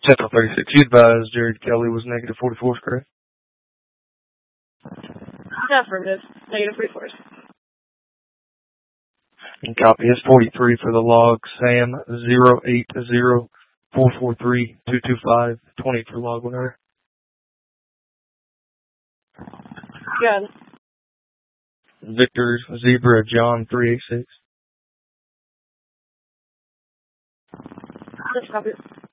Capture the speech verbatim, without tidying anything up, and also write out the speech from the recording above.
Central thirty-six, you advised Jared Kelly was negative forty-four, correct? Affirmative. Negative forty-four. And copy is forty-three for the log. Sam zero eight zero four four three two two five. twenty for log winner. Good. Victor Zebra John three eight six. Just copy.